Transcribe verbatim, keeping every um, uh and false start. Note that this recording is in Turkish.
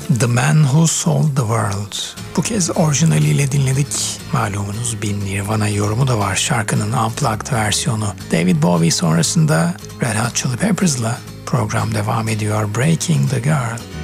The Man Who Sold the World. Bu kez orijinaliyle dinledik. Malumunuz bir Nirvana yorumu da var şarkının unplugged versiyonu. David Bowie sonrasında Red Hot Chili Peppers'la program devam ediyor. Breaking the Girl.